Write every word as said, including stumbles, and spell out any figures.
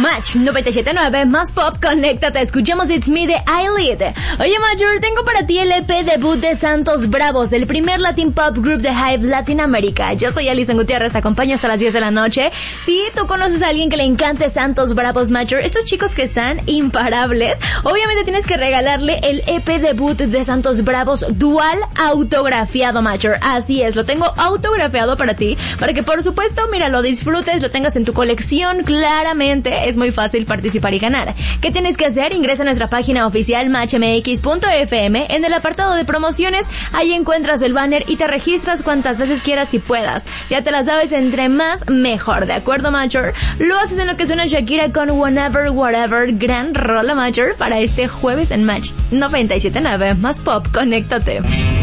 Match noventa y siete punto nueve más pop, conéctate, escuchemos It's Me de Eyelid. Oye, Major, tengo para ti el E P debut de Santos Bravos, el primer Latin Pop Group de Hype Latinoamérica. Yo soy Alison Gutiérrez, te acompaño hasta las diez de la noche. Si tú conoces a alguien que le encante Santos Bravos, Major, estos chicos que están imparables, obviamente tienes que regalarle el E P debut de Santos Bravos dual autografiado, Major. Así es, lo tengo autografiado para ti, para que por supuesto, mira, lo disfrutes, lo tengas en tu colección. Claramente es muy fácil participar y ganar. ¿Qué tienes que hacer? Ingresa a nuestra página oficial match m x punto f m. En el apartado de promociones, ahí encuentras el banner y te registras cuantas veces quieras y puedas. Ya te las sabes, entre más, mejor. ¿De acuerdo, Major? Lo haces en lo que suena Shakira con Whenever, Whatever. Gran rola, Major, para este jueves en Match noventa y siete punto nueve más pop. Conéctate.